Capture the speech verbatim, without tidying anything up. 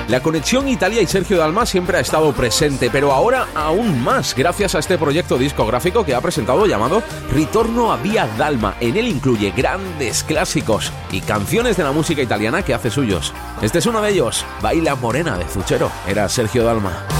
La conexión Italia y Sergio Dalma siempre ha estado presente, pero ahora aún más, gracias a este proyecto discográfico que ha presentado llamado Ritorno a Via Dalma. En él incluye grandes clásicos y canciones de la música italiana que hace suyos. Este es uno de ellos, Baila Morena de Zucchero. Era Sergio Dalma.